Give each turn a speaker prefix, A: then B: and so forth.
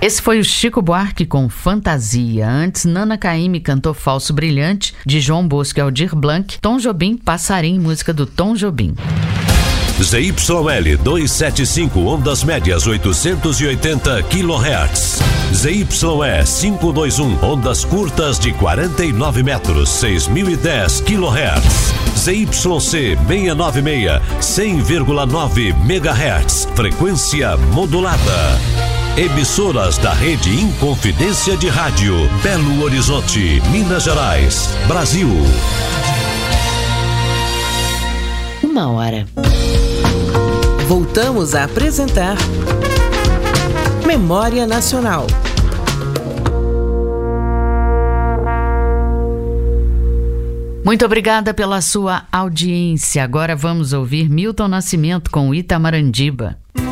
A: Esse foi o Chico Buarque com Fantasia. Antes, Nana Caymmi cantou Falso Brilhante, de João Bosco e Aldir Blanc. Tom Jobim, Passarim, música do Tom Jobim.
B: ZYL 275, ondas médias 880 kHz. ZYE 521, ondas curtas de 49 metros, 6010 kHz. ZYC 696, 100,9 MHz, frequência modulada. Emissoras da Rede Inconfidência de Rádio, Belo Horizonte, Minas Gerais, Brasil.
C: 1h. Voltamos a apresentar Memória Nacional.
A: Muito obrigada pela sua audiência. Agora vamos ouvir Milton Nascimento com Itamarandiba.